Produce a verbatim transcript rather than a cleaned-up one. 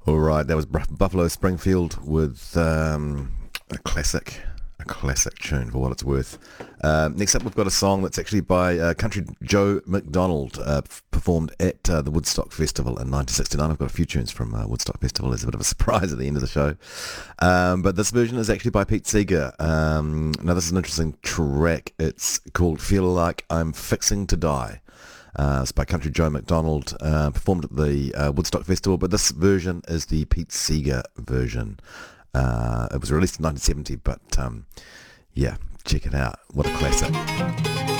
All right, that was Buffalo Springfield with um, a classic, a classic tune for what it's worth. Um, next up, we've got a song that's actually by uh, Country Joe McDonald, uh, performed at uh, the Woodstock Festival in nineteen sixty-nine. I've got a few tunes from uh, Woodstock Festival. There's a bit of a surprise at the end of the show. Um, but this version is actually by Pete Seeger. Um, now, this is an interesting track. It's called Feel Like I'm Fixing to Die. Uh, it's by Country Joe McDonald, uh, performed at the uh, Woodstock Festival, but this version is the Pete Seeger version. Uh, it was released in nineteen seventy, but um, yeah, check it out. What a classic.